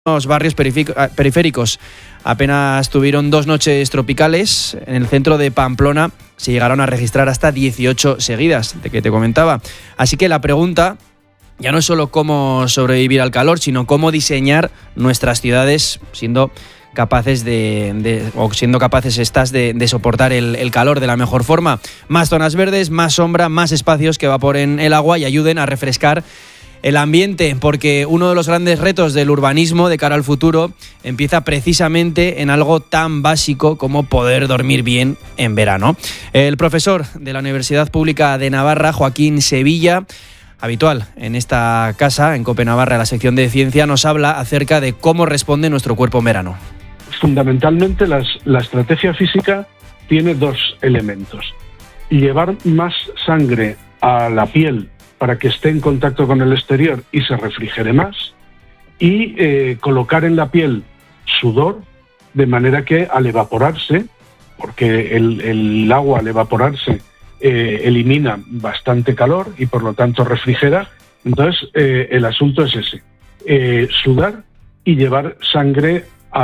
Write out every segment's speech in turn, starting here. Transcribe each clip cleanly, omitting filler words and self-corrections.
Los barrios periféricos apenas tuvieron 2 noches tropicales. En el centro de Pamplona se llegaron a registrar hasta 18 seguidas, de que te comentaba. Así que la pregunta ya no es solo cómo sobrevivir al calor, sino cómo diseñar nuestras ciudades siendo capaces estas de soportar el calor de la mejor forma. Más zonas verdes, más sombra, más espacios que evaporen el agua y ayuden a refrescar el ambiente, porque uno de los grandes retos del urbanismo de cara al futuro empieza precisamente en algo tan básico como poder dormir bien en verano. El profesor de la Universidad Pública de Navarra, Joaquín Sevilla, habitual en esta casa, en COPE Navarra, la sección de ciencia, nos habla acerca de cómo responde nuestro cuerpo en verano. Fundamentalmente la estrategia física tiene 2 elementos: llevar más sangre a la piel para que esté en contacto con el exterior y se refrigere más, y colocar en la piel sudor, de manera que al evaporarse, porque el agua al evaporarse elimina bastante calor y por lo tanto refrigera, entonces el asunto es ese, sudar y llevar sangre a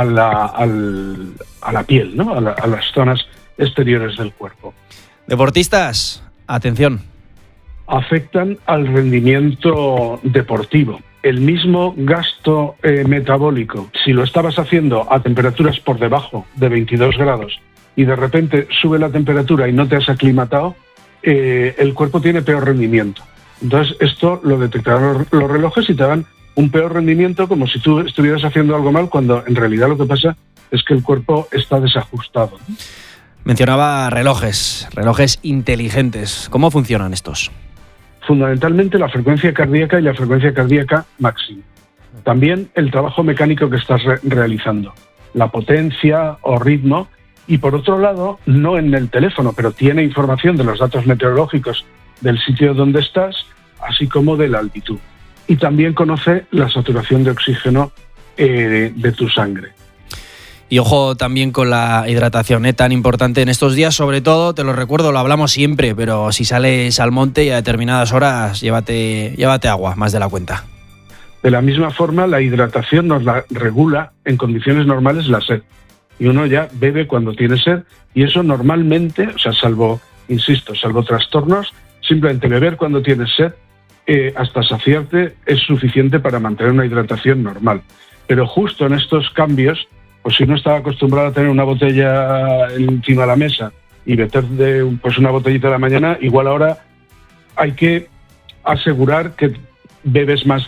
la piel, ¿no? a las zonas exteriores del cuerpo. Deportistas, atención. Afectan al rendimiento deportivo. El mismo gasto metabólico, si lo estabas haciendo a temperaturas por debajo de 22 grados y de repente sube la temperatura y no te has aclimatado, el cuerpo tiene peor rendimiento. Entonces esto lo detectarán los relojes y te dan un peor rendimiento, como si tú estuvieras haciendo algo mal, cuando en realidad lo que pasa es que el cuerpo está desajustado. Mencionaba relojes inteligentes. ¿Cómo funcionan estos? Fundamentalmente la frecuencia cardíaca y la frecuencia cardíaca máxima. También el trabajo mecánico que estás realizando, la potencia o ritmo. Y por otro lado, no en el teléfono, pero tiene información de los datos meteorológicos del sitio donde estás, así como de la altitud. Y también conoce la saturación de oxígeno de tu sangre. Y ojo también con la hidratación, tan importante en estos días, sobre todo, te lo recuerdo, lo hablamos siempre, pero si sales al monte y a determinadas horas, llévate agua, más de la cuenta. De la misma forma, la hidratación nos la regula en condiciones normales la sed. Y uno ya bebe cuando tiene sed, y eso normalmente, o sea, salvo trastornos, simplemente beber cuando tienes sed hasta saciarte es suficiente para mantener una hidratación normal. Pero justo en estos cambios, pues si uno estaba acostumbrado a tener una botella encima de la mesa y meter una botellita a la mañana, igual ahora hay que asegurar que bebes más.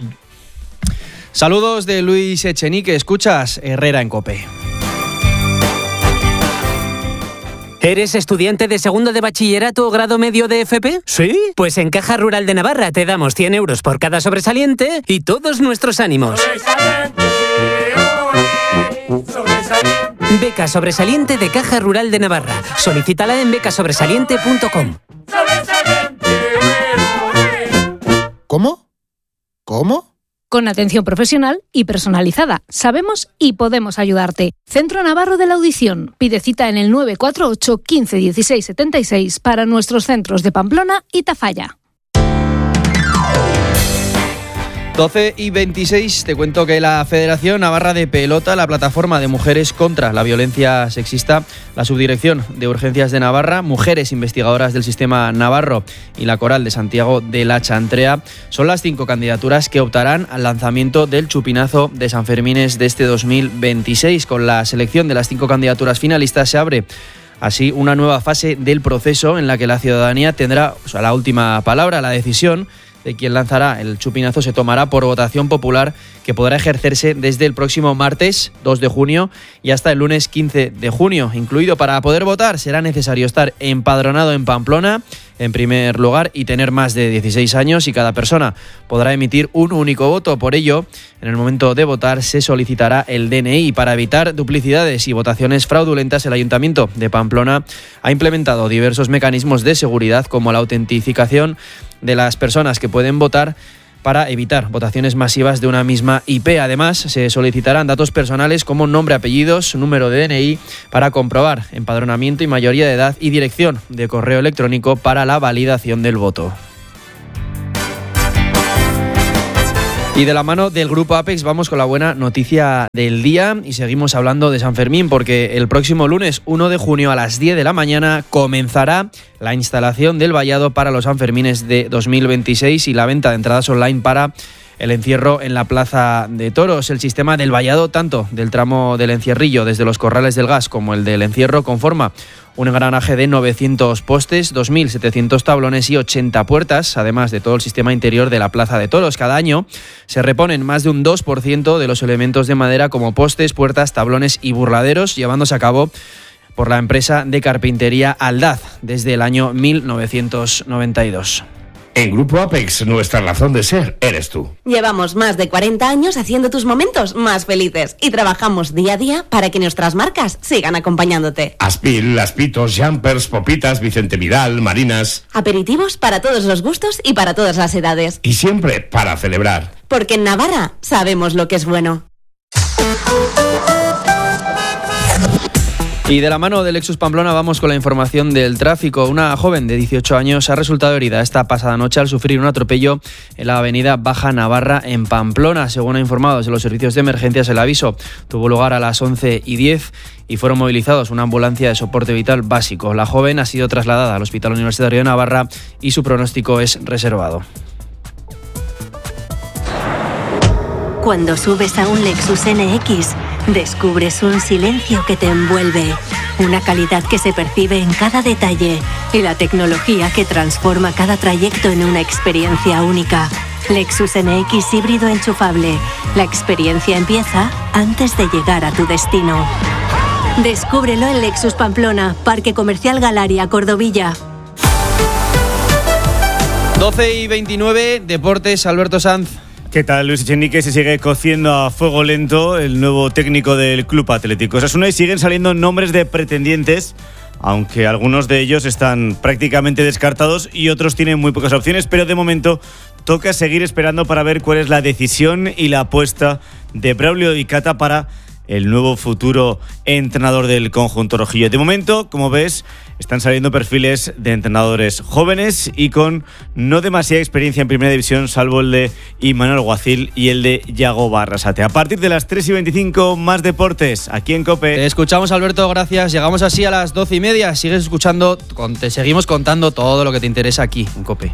Saludos de Luis Echenique, escuchas Herrera en COPE. ¿Eres estudiante de segundo de bachillerato o grado medio de FP? ¿Sí? Pues en Caja Rural de Navarra te damos 100 euros por cada sobresaliente y todos nuestros ánimos. Beca sobresaliente de Caja Rural de Navarra. Solicítala en becasobresaliente.com. ¿Cómo? Con atención profesional y personalizada. Sabemos y podemos ayudarte. Centro Navarro de la Audición. Pide cita en el 948 15 16 76 para nuestros centros de Pamplona y Tafalla. 12:26, te cuento que la Federación Navarra de Pelota, la plataforma de mujeres contra la violencia sexista, la Subdirección de Urgencias de Navarra, Mujeres Investigadoras del Sistema Navarro y la Coral de Santiago de la Chantrea son las 5 candidaturas que optarán al lanzamiento del chupinazo de San Fermines de este 2026. Con la selección de las 5 candidaturas finalistas se abre así una nueva fase del proceso en la que la ciudadanía tendrá la última palabra. La decisión de quien lanzará el chupinazo se tomará por votación popular, que podrá ejercerse desde el próximo martes 2 de junio y hasta el lunes 15 de junio. Incluido, para poder votar será necesario estar empadronado en Pamplona, en primer lugar, y tener más de 16 años, y cada persona podrá emitir un único voto. Por ello, en el momento de votar se solicitará el DNI. Para evitar duplicidades y votaciones fraudulentas, el Ayuntamiento de Pamplona ha implementado diversos mecanismos de seguridad, como la autentificación de las personas que pueden votar, para evitar votaciones masivas de una misma IP. Además, se solicitarán datos personales como nombre, apellidos, número de DNI para comprobar empadronamiento y mayoría de edad, y dirección de correo electrónico para la validación del voto. Y de la mano del Grupo Apex vamos con la buena noticia del día y seguimos hablando de San Fermín porque el próximo lunes 1 de junio a las 10 de la mañana comenzará la instalación del vallado para los Sanfermines de 2026 y la venta de entradas online para el encierro en la Plaza de Toros. El sistema del vallado, tanto del tramo del encierrillo desde los Corrales del Gas como el del encierro, conforma un engranaje de 900 postes, 2.700 tablones y 80 puertas, además de todo el sistema interior de la Plaza de Toros. Cada año se reponen más de un 2% de los elementos de madera como postes, puertas, tablones y burladeros, llevándose a cabo por la empresa de carpintería Aldaz desde el año 1992. En Grupo Apex, nuestra razón de ser eres tú. Llevamos más de 40 años haciendo tus momentos más felices y trabajamos día a día para que nuestras marcas sigan acompañándote. Aspil, Aspitos, Jumpers, Popitas, Vicente Vidal, Marinas. Aperitivos para todos los gustos y para todas las edades. Y siempre para celebrar. Porque en Navarra sabemos lo que es bueno. Y de la mano del Lexus Pamplona vamos con la información del tráfico. Una joven de 18 años ha resultado herida esta pasada noche al sufrir un atropello en la avenida Baja Navarra en Pamplona. Según ha informado desde los servicios de emergencias, el aviso tuvo lugar a las 11:10 y fueron movilizados una ambulancia de soporte vital básico. La joven ha sido trasladada al Hospital Universitario de Navarra y su pronóstico es reservado. Cuando subes a un Lexus NX, descubres un silencio que te envuelve, una calidad que se percibe en cada detalle y la tecnología que transforma cada trayecto en una experiencia única. Lexus NX híbrido enchufable. La experiencia empieza antes de llegar a tu destino. Descúbrelo en Lexus Pamplona, Parque Comercial Galaria, Cordovilla. 12:29, Deportes, Alberto Sanz. ¿Qué tal, Luis Echenique? Se sigue cociendo a fuego lento el nuevo técnico del Club Atlético Osasuna y siguen saliendo nombres de pretendientes, aunque algunos de ellos están prácticamente descartados y otros tienen muy pocas opciones, pero de momento toca seguir esperando para ver cuál es la decisión y la apuesta de Braulio Icata para el nuevo futuro entrenador del conjunto rojillo. De momento, como ves, están saliendo perfiles de entrenadores jóvenes y con no demasiada experiencia en primera división, salvo el de Imanol Guacil y el de Yago Barrasate. A partir de las 3:25, más deportes aquí en COPE. Te escuchamos, Alberto, gracias. Llegamos así a las 12:30. Sigues escuchando, te seguimos contando todo lo que te interesa aquí en COPE.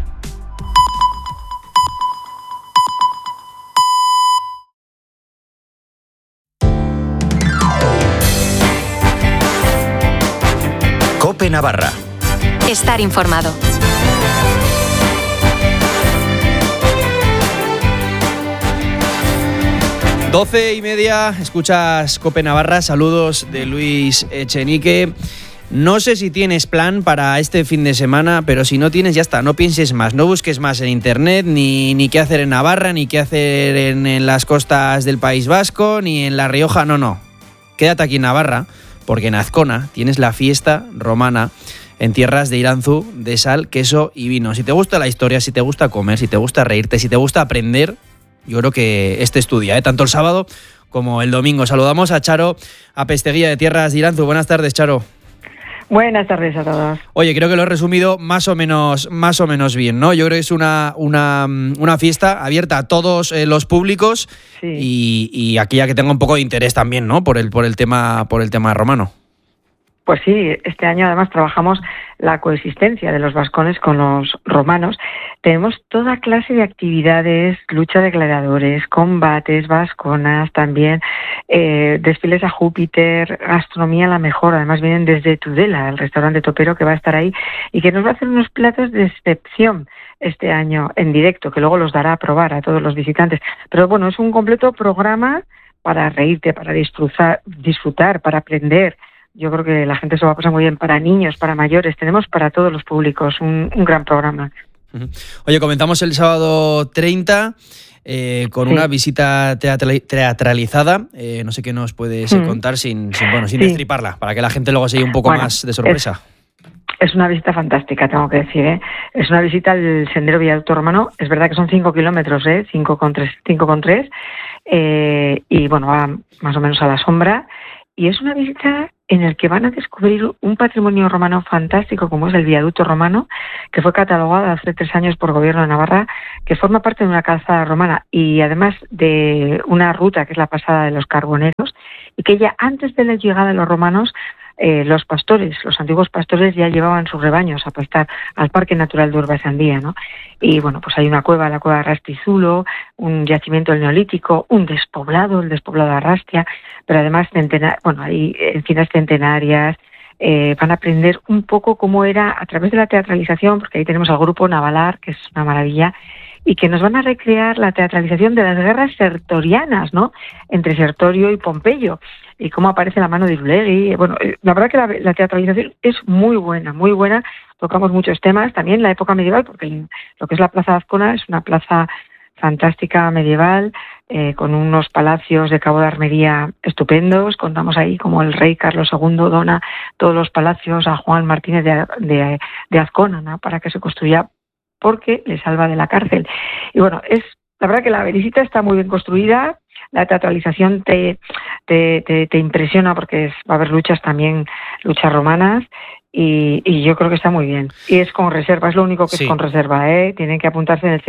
COPE Navarra. Estar informado. Doce y media, escuchas COPE Navarra. Saludos de Luis Echenique. No sé si tienes plan para este fin de semana, pero si no tienes, ya está, no pienses más, no busques más en internet, ni qué hacer en Navarra, ni qué hacer en las costas del País Vasco, ni en La Rioja, no. Quédate aquí en Navarra, porque en Azcona tienes la fiesta romana en tierras de Iranzu, de sal, queso y vino. Si te gusta la historia, si te gusta comer, si te gusta reírte, si te gusta aprender, yo creo que este es tu día, tanto el sábado como el domingo. Saludamos a Charo Apesteguía de Tierras de Iranzu. Buenas tardes, Charo. Buenas tardes a todos. Oye, creo que lo he resumido más o menos bien, ¿no? Yo creo que es una fiesta abierta a todos los públicos, sí. y aquí ya que tenga un poco de interés también, ¿no? Por el tema romano. Pues sí, este año además trabajamos la coexistencia de los vascones con los romanos. Tenemos toda clase de actividades, lucha de gladiadores, combates, vasconas, también desfiles a Júpiter, gastronomía la mejor. Además vienen desde Tudela, el restaurante topero que va a estar ahí y que nos va a hacer unos platos de excepción este año en directo, que luego los dará a probar a todos los visitantes. Pero bueno, es un completo programa para reírte, para disfrutar, para aprender. Yo creo que la gente se va a pasar muy bien, para niños, para mayores. Tenemos para todos los públicos un gran programa. Oye, comenzamos el sábado 30 con una visita teatralizada. No sé qué nos puedes contar sin destriparla, para que la gente luego se lleve un poco más de sorpresa. Es una visita fantástica, tengo que decir, Es una visita al Sendero Viaducto Romano. Es verdad que son 5 kilómetros, 5,3. Y bueno, va más o menos a la sombra. Y es una visita en el que van a descubrir un patrimonio romano fantástico como es el viaducto romano, que fue catalogado hace 3 años por el Gobierno de Navarra, que forma parte de una calzada romana y además de una ruta que es la pasada de los Carboneros, y que ya antes de la llegada de los romanos, los antiguos pastores ya llevaban sus rebaños a pastar al Parque Natural de Urbasandía, ¿no? Y bueno, pues hay una cueva, la cueva de Rastizulo, un yacimiento del Neolítico, un despoblado, el despoblado de Arrastia, pero además hay encinas centenarias. Van a aprender un poco cómo era a través de la teatralización, porque ahí tenemos al grupo Navalar, que es una maravilla, y que nos van a recrear la teatralización de las guerras sertorianas, ¿no? Entre Sertorio y Pompeyo, y cómo aparece la mano de Irulegui. Bueno, la verdad que la teatralización es muy buena, muy buena. Tocamos muchos temas, también la época medieval, porque lo que es la Plaza de Azcona es una plaza fantástica medieval, con unos palacios de Cabo de Armería estupendos. Contamos ahí como el rey Carlos II dona todos los palacios a Juan Martínez de Azcona, ¿no? Para que se construya, porque le salva de la cárcel. Y bueno, la verdad que la visita está muy bien construida, la teatralización te impresiona porque va a haber luchas romanas, y yo creo que está muy bien. Y es con reserva, es lo único que es con reserva, ¿eh? Tienen que apuntarse en el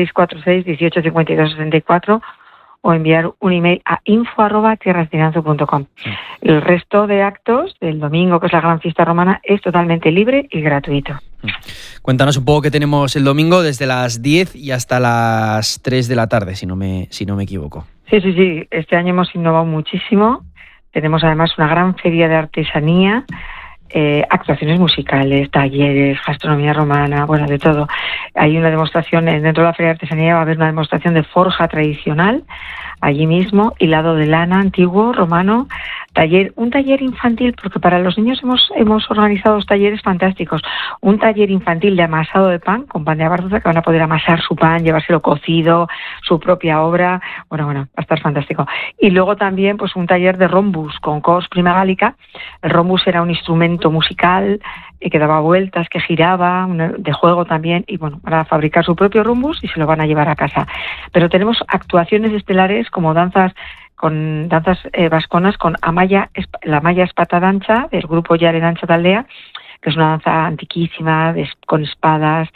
646-1852-64 o enviar un email a info@tierrasdiranzo.com. El resto de actos del domingo, que es la gran fiesta romana, es totalmente libre y gratuito. Cuéntanos un poco qué tenemos el domingo desde las 10 y hasta las 3 de la tarde, si no me equivoco. Sí. Este año hemos innovado muchísimo. Tenemos además una gran feria de artesanía, actuaciones musicales, talleres, gastronomía romana, bueno, de todo. Hay una demostración, dentro de la feria de artesanía va a haber una demostración de forja tradicional, allí mismo, hilado de lana antiguo, romano, un taller infantil, porque para los niños hemos organizado 2 talleres fantásticos. Un taller infantil de amasado de pan, con pan de abarroza, que van a poder amasar su pan, llevárselo cocido, su propia obra. Bueno, va a estar fantástico. Y luego también pues un taller de rombus con cos prima gálica. El rombus era un instrumento musical que daba vueltas, que giraba, de juego también, y bueno, para fabricar su propio rombus y se lo van a llevar a casa. Pero tenemos actuaciones estelares como danzas vasconas con la malla espata danza del grupo Yare Danza Taldea, que es una danza antiquísima con espadas,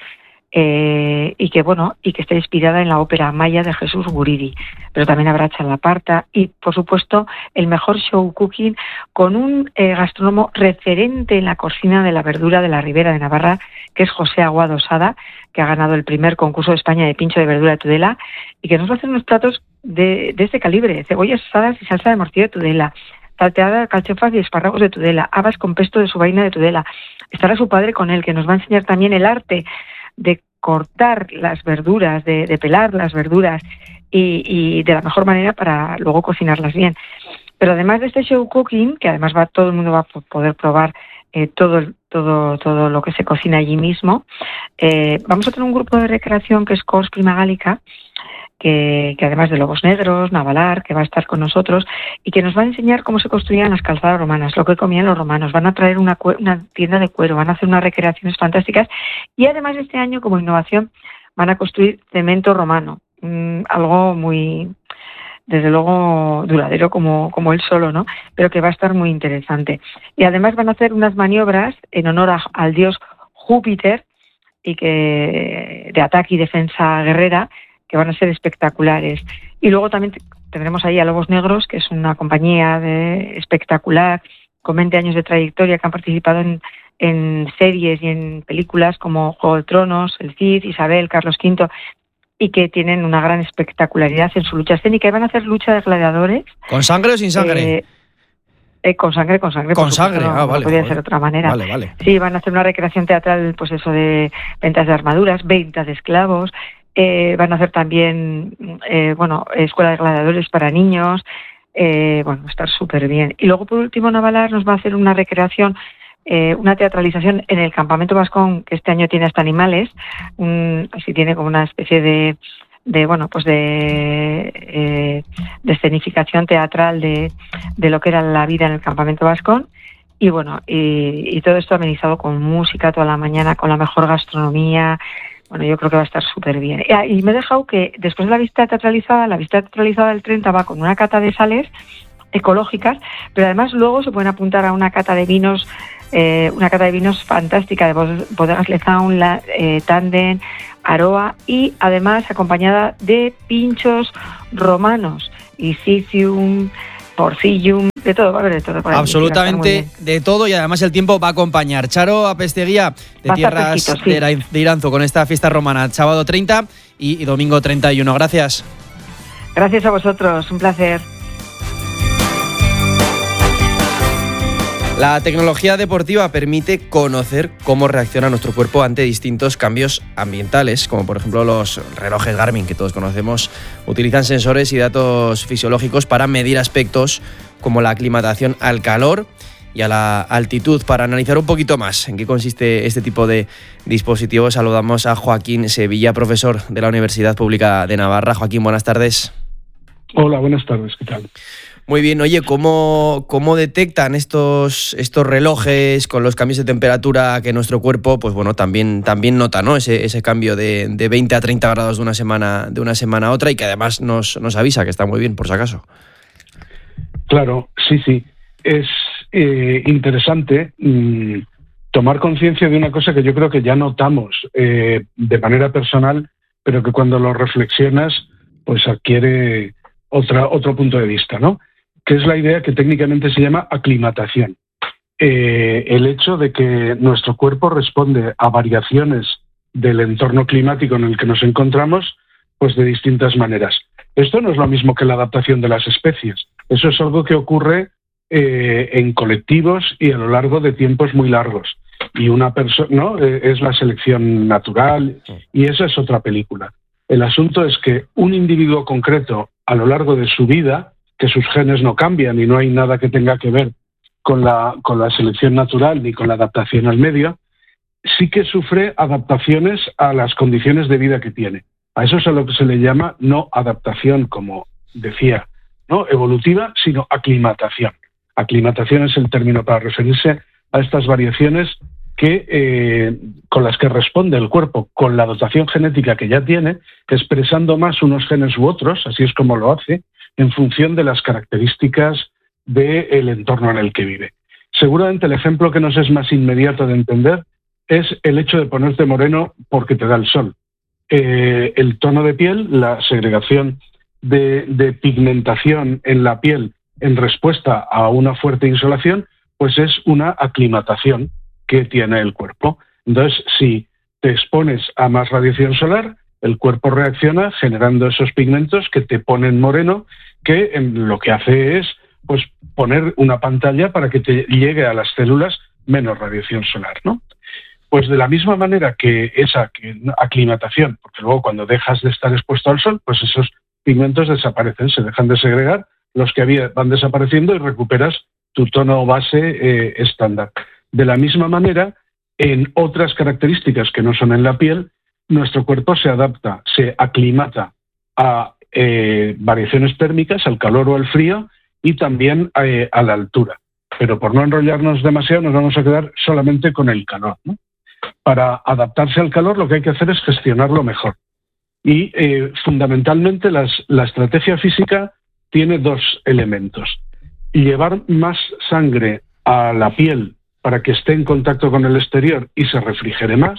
y que está inspirada en la ópera Maya de Jesús Guridi. Pero también habrá chalaparta y, por supuesto, el mejor show cooking con un gastrónomo referente en la cocina de la verdura de la Ribera de Navarra, que es José Aguado Sada, que ha ganado el primer concurso de España de pincho de verdura de Tudela, y que nos va a hacer unos platos de este calibre: cebollas asadas y salsa de morcilla de Tudela, salteada de alcachofas y espárragos de Tudela, habas con pesto de subaina de Tudela. Estará su padre con él, que nos va a enseñar también el arte de cortar las verduras, de pelar las verduras y de la mejor manera para luego cocinarlas bien. Pero además de este show cooking, que además todo el mundo va a poder probar todo lo que se cocina allí mismo, vamos a tener un grupo de recreación que es Cors Prima Gálica, que además de Lobos Negros, Navalar, que va a estar con nosotros y que nos va a enseñar cómo se construían las calzadas romanas, lo que comían los romanos. Van a traer una tienda de cuero, van a hacer unas recreaciones fantásticas, y además este año, como innovación, van a construir cemento romano, algo muy, desde luego, duradero como él solo, ¿no? Pero que va a estar muy interesante. Y además van a hacer unas maniobras en honor al dios Júpiter, y de ataque y defensa guerrera, que van a ser espectaculares. Y luego también tendremos ahí a Lobos Negros, que es una compañía espectacular, con 20 años de trayectoria, que han participado en series y en películas como Juego de Tronos, El Cid, Isabel, Carlos V, y que tienen una gran espectacularidad en su lucha escénica. Y van a hacer lucha de gladiadores. ¿Con sangre o sin sangre? Con sangre. Con sangre, no, vale. No podía ser de otra manera. Vale. Sí, van a hacer una recreación teatral, pues eso, de ventas de armaduras, ventas de esclavos. Van a hacer también, escuela de gladiadores para niños. Va a estar súper bien. Y luego, por último, Navalar nos va a hacer una recreación, una teatralización en el campamento vascón, que este año tiene hasta animales. Así tiene como una especie de escenificación teatral de lo que era la vida en el campamento vascón. Y y todo esto amenizado con música toda la mañana, con la mejor gastronomía. Bueno, yo creo que va a estar súper bien. Y me he dejado que después de la visita teatralizada del 30 va con una cata de sales ecológicas, Pero además luego se pueden apuntar a una cata de vinos fantástica de bodegas Lezaun, Tandem, Aroa, y además acompañada de pinchos romanos, Isicium, Porcilium, de todo, va a haber de todo. Absolutamente de todo, y además el tiempo va a acompañar. Charo Apesteguía, de Tierras de Iranzo, con esta fiesta romana, sábado 30 y domingo 31. Gracias. Gracias a vosotros, un placer. La tecnología deportiva permite conocer cómo reacciona nuestro cuerpo ante distintos cambios ambientales, como por ejemplo los relojes Garmin que todos conocemos. Utilizan sensores y datos fisiológicos para medir aspectos como la aclimatación al calor y a la altitud. Para analizar un poquito más en qué consiste este tipo de dispositivos, saludamos a Joaquín Sevilla, profesor de la Universidad Pública de Navarra. Joaquín, buenas tardes. Hola, buenas tardes, ¿qué tal? Muy bien, oye, ¿cómo detectan estos relojes con los cambios de temperatura que nuestro cuerpo, pues bueno, también nota, ¿no? Ese cambio de 20 a 30 grados de una semana a otra, y que además nos avisa, que está muy bien, por si acaso. Claro, sí. Es interesante tomar conciencia de una cosa que yo creo que ya notamos de manera personal, pero que cuando lo reflexionas, pues adquiere otro punto de vista, ¿no? Que es la idea que técnicamente se llama aclimatación. El hecho de que nuestro cuerpo responde a variaciones del entorno climático en el que nos encontramos, pues de distintas maneras. Esto no es lo mismo que la adaptación de las especies. Eso es algo que ocurre en colectivos y a lo largo de tiempos muy largos. Y una persona, ¿no? Es la selección natural, y esa es otra película. El asunto es que un individuo concreto, a lo largo de su vida, que sus genes no cambian y no hay nada que tenga que ver con la selección natural ni con la adaptación al medio, sí que sufre adaptaciones a las condiciones de vida que tiene. A eso es a lo que se le llama no adaptación, como decía, no evolutiva, sino aclimatación. Aclimatación es el término para referirse a estas variaciones con las que responde el cuerpo con la dotación genética que ya tiene, expresando más unos genes u otros, así es como lo hace, en función de las características del entorno en el que vive. Seguramente el ejemplo que nos es más inmediato de entender es el hecho de ponerte moreno porque te da el sol. El tono de piel, la segregación de pigmentación en la piel en respuesta a una fuerte insolación, pues es una aclimatación que tiene el cuerpo. Entonces, si te expones a más radiación solar, el cuerpo reacciona generando esos pigmentos que te ponen moreno, que lo que hace es pues poner una pantalla para que te llegue a las células menos radiación solar, ¿no? Pues de la misma manera que esa aclimatación, porque luego cuando dejas de estar expuesto al sol, pues esos pigmentos desaparecen, se dejan de segregar, los que van desapareciendo y recuperas tu tono base estándar. De la misma manera, en otras características que no son en la piel, nuestro cuerpo se adapta, se aclimata a variaciones térmicas, al calor o al frío, y también a la altura. Pero por no enrollarnos demasiado, nos vamos a quedar solamente con el calor, ¿no? Para adaptarse al calor, lo que hay que hacer es gestionarlo mejor. Y fundamentalmente la estrategia física tiene dos elementos. Llevar más sangre a la piel para que esté en contacto con el exterior y se refrigere más,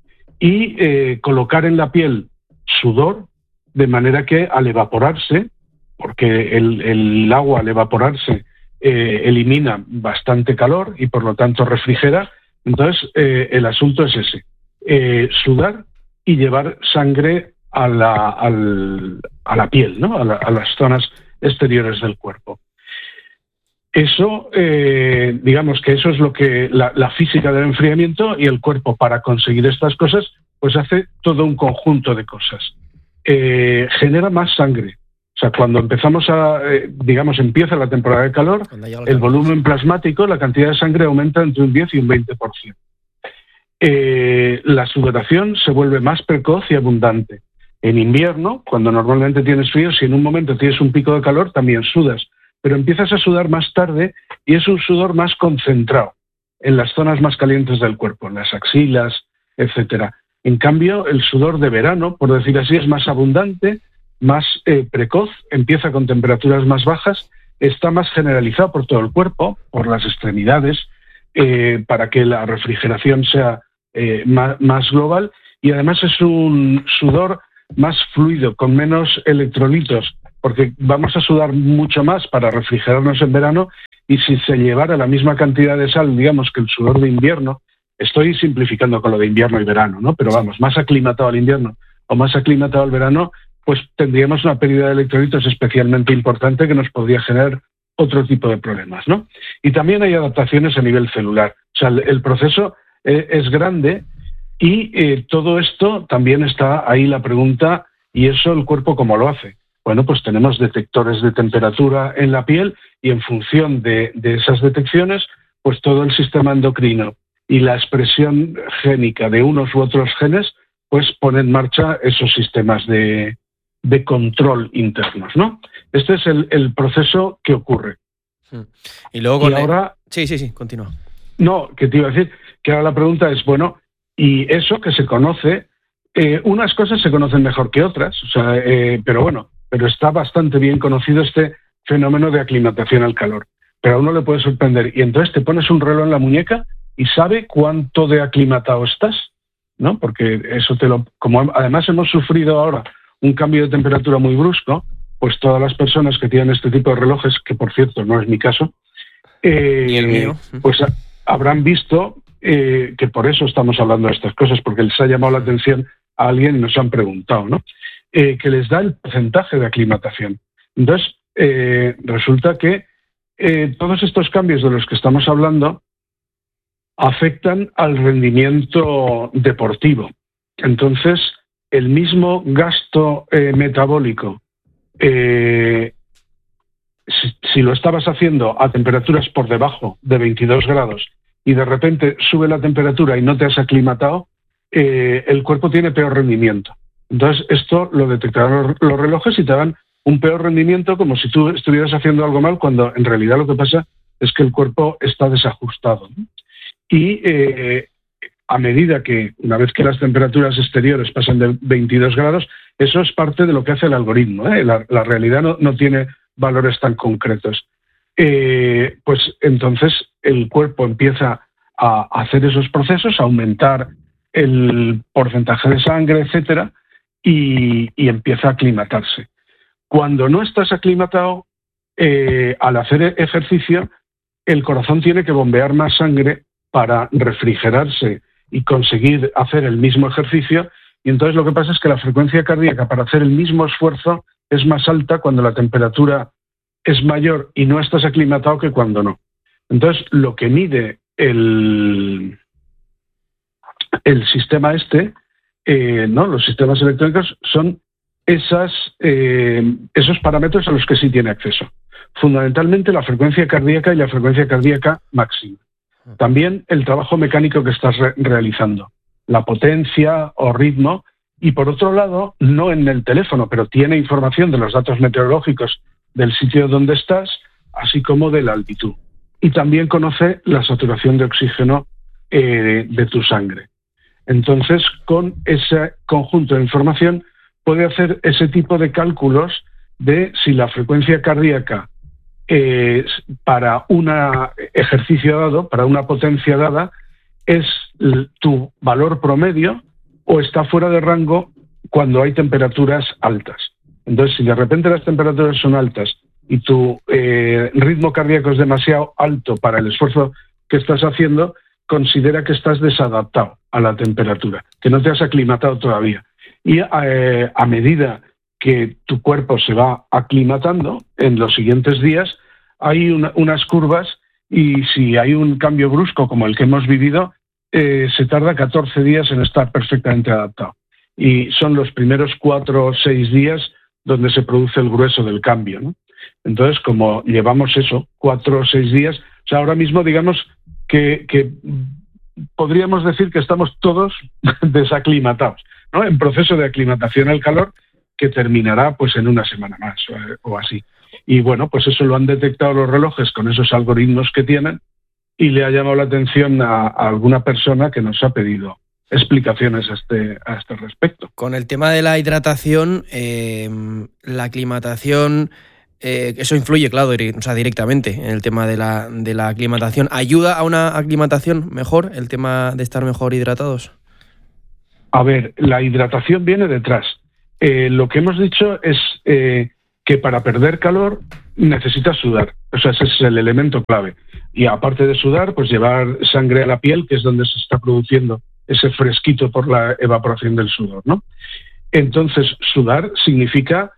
y colocar en la piel sudor, de manera que al evaporarse, porque el agua al evaporarse elimina bastante calor y por lo tanto refrigera, entonces el asunto es ese, sudar y llevar sangre a la piel, ¿no? a las zonas exteriores del cuerpo. Eso, digamos que eso es lo que la física del enfriamiento, y el cuerpo, para conseguir estas cosas, pues hace todo un conjunto de cosas. Genera más sangre. O sea, cuando empezamos empieza la temporada de calor, el volumen plasmático, la cantidad de sangre aumenta entre un 10 y un 20%. La sudoración se vuelve más precoz y abundante. En invierno, cuando normalmente tienes frío, si en un momento tienes un pico de calor, también sudas, pero empiezas a sudar más tarde y es un sudor más concentrado en las zonas más calientes del cuerpo, en las axilas, etcétera. En cambio, el sudor de verano, por decir así, es más abundante, más precoz, empieza con temperaturas más bajas está más generalizado por todo el cuerpo, por las extremidades, para que la refrigeración sea más global, y además es un sudor más fluido, con menos electrolitos, porque vamos a sudar mucho más para refrigerarnos en verano, y si se llevara la misma cantidad de sal, digamos, que el sudor de invierno, estoy simplificando con lo de invierno y verano, ¿no? Pero vamos, más aclimatado al invierno o más aclimatado al verano, pues tendríamos una pérdida de electrolitos especialmente importante que nos podría generar otro tipo de problemas, ¿no? Y también hay adaptaciones a nivel celular. O sea, el proceso es grande, y todo esto también está ahí la pregunta, ¿y eso el cuerpo cómo lo hace? Bueno, pues tenemos detectores de temperatura en la piel, y en función de esas detecciones, pues todo el sistema endocrino y la expresión génica de unos u otros genes, pues pone en marcha esos sistemas de control internos, ¿no? Este es el proceso que ocurre. Y luego ahora... Sí, continúa. No, que te iba a decir que ahora la pregunta es, bueno, y eso que se conoce, unas cosas se conocen mejor que otras, o sea, pero está bastante bien conocido este fenómeno de aclimatación al calor. Pero a uno le puede sorprender, y entonces te pones un reloj en la muñeca y sabe cuánto de aclimatado estás, ¿no? Porque eso como además hemos sufrido ahora un cambio de temperatura muy brusco, pues todas las personas que tienen este tipo de relojes, que por cierto no es mi caso, ni el mío, pues habrán visto que por eso estamos hablando de estas cosas, porque les ha llamado la atención a alguien y nos han preguntado, ¿no? Que les da el porcentaje de aclimatación. Entonces, resulta que todos estos cambios de los que estamos hablando afectan al rendimiento deportivo. Entonces, el mismo gasto metabólico, si lo estabas haciendo a temperaturas por debajo de 22 grados y de repente sube la temperatura y no te has aclimatado, el cuerpo tiene peor rendimiento. Entonces, esto lo detectarán los relojes y te dan un peor rendimiento, como si tú estuvieras haciendo algo mal, cuando en realidad lo que pasa es que el cuerpo está desajustado, ¿no? Y a medida que, una vez que las temperaturas exteriores pasan de 22 grados, eso es parte de lo que hace el algoritmo, ¿eh? La realidad no tiene valores tan concretos. Pues entonces el cuerpo empieza a hacer esos procesos, a aumentar el porcentaje de sangre, etcétera, y empieza a aclimatarse. Cuando no estás aclimatado, al hacer ejercicio, el corazón tiene que bombear más sangre para refrigerarse y conseguir hacer el mismo ejercicio, y entonces lo que pasa es que la frecuencia cardíaca para hacer el mismo esfuerzo es más alta cuando la temperatura es mayor y no estás aclimatado que cuando no. Entonces, lo que mide el sistema ¿no? Los sistemas electrónicos son esos parámetros a los que sí tiene acceso. Fundamentalmente la frecuencia cardíaca y la frecuencia cardíaca máxima. También el trabajo mecánico que estás realizando, la potencia o ritmo, y por otro lado, no en el teléfono, pero tiene información de los datos meteorológicos del sitio donde estás, así como de la altitud. Y también conoce la saturación de oxígeno de tu sangre. Entonces, con ese conjunto de información puede hacer ese tipo de cálculos de si la frecuencia cardíaca para un ejercicio dado, para una potencia dada, es tu valor promedio o está fuera de rango cuando hay temperaturas altas. Entonces, si de repente las temperaturas son altas y tu ritmo cardíaco es demasiado alto para el esfuerzo que estás haciendo, considera que estás desadaptado a la temperatura, que no te has aclimatado todavía. Y a medida que tu cuerpo se va aclimatando, en los siguientes días hay unas curvas, y si hay un cambio brusco como el que hemos vivido, se tarda 14 días en estar perfectamente adaptado. Y son los primeros 4 o 6 días donde se produce el grueso del cambio, ¿no? Entonces, como llevamos 4 o 6 días, o sea, ahora mismo digamos que podríamos decir que estamos todos desaclimatados, ¿no? En proceso de aclimatación al calor, que terminará pues en una semana más o así. Y bueno, pues eso lo han detectado los relojes con esos algoritmos que tienen, y le ha llamado la atención a alguna persona que nos ha pedido explicaciones a este respecto. Con el tema de la hidratación, la aclimatación eso influye, claro, directamente en el tema de la aclimatación. ¿Ayuda a una aclimatación mejor el tema de estar mejor hidratados? A ver, la hidratación viene detrás. Lo que hemos dicho es que para perder calor necesitas sudar. O sea, ese es el elemento clave. Y aparte de sudar, pues llevar sangre a la piel, que es donde se está produciendo ese fresquito por la evaporación del sudor, ¿no? Entonces, sudar significa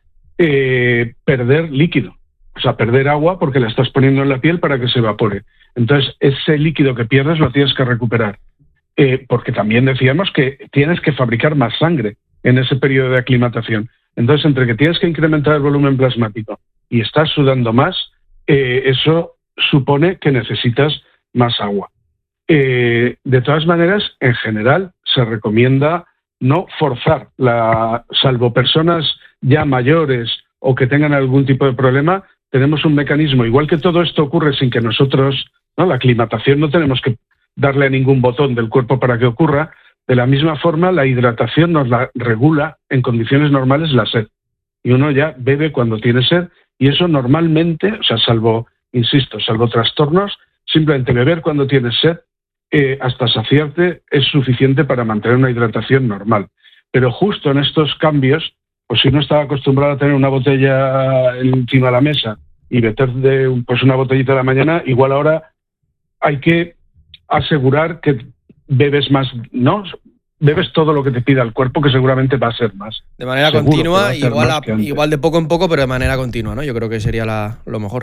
perder líquido. O sea, perder agua porque la estás poniendo en la piel para que se evapore. Entonces, ese líquido que pierdes lo tienes que recuperar. Porque también decíamos que tienes que fabricar más sangre en ese periodo de aclimatación. Entonces, entre que tienes que incrementar el volumen plasmático y estás sudando más, eso supone que necesitas más agua. De todas maneras, en general, se recomienda no forzar, salvo personas ya mayores o que tengan algún tipo de problema, tenemos un mecanismo, igual que todo esto ocurre sin que nosotros, ¿no? La aclimatación no tenemos que darle a ningún botón del cuerpo para que ocurra. De la misma forma, la hidratación nos la regula en condiciones normales la sed. Y uno ya bebe cuando tiene sed, y eso normalmente, o sea, salvo trastornos, simplemente beber cuando tienes sed hasta saciarte es suficiente para mantener una hidratación normal. Pero justo en estos cambios, pues si uno estaba acostumbrado a tener una botella encima de la mesa y meter pues una botellita a la mañana, igual ahora hay que asegurar que bebes más, ¿no? Bebes todo lo que te pida el cuerpo, que seguramente va a ser más. De manera continua, igual de poco en poco, pero de manera continua, ¿no? Yo creo que sería lo mejor.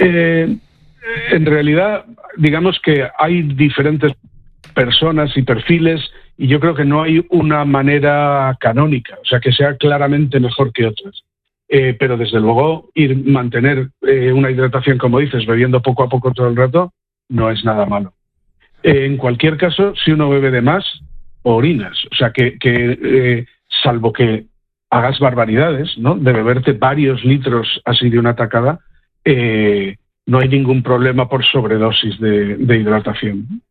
En realidad, digamos que hay diferentes personas y perfiles, y yo creo que no hay una manera canónica, o sea, que sea claramente mejor que otras. Pero desde luego, mantener una hidratación, como dices, bebiendo poco a poco todo el rato, no es nada malo. En cualquier caso, si uno bebe de más, orinas. O sea, que salvo que hagas barbaridades, ¿no? De beberte varios litros así de una tacada, no hay ningún problema por sobredosis de hidratación.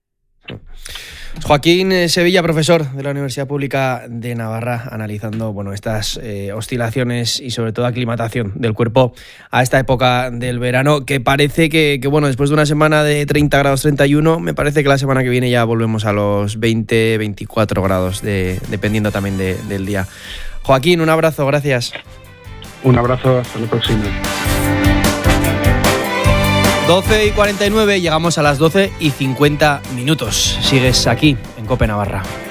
Joaquín Sevilla, profesor de la Universidad Pública de Navarra, analizando estas oscilaciones y sobre todo aclimatación del cuerpo a esta época del verano, que parece que después de una semana de 30 grados 31, me parece que la semana que viene ya volvemos a los 20, 24 grados, dependiendo también del día. Joaquín, un abrazo, gracias. Un abrazo, hasta la próxima. 12:49, llegamos a las 12:50. Sigues aquí en COPE Navarra.